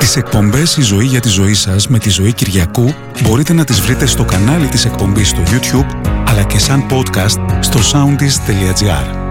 Τις εκπομπές «Η ζωή για τη ζωή σας» με τη Ζωή Κυριακού μπορείτε να τις βρείτε στο κανάλι της εκπομπής στο YouTube, αλλά και σαν podcast στο soundis.gr.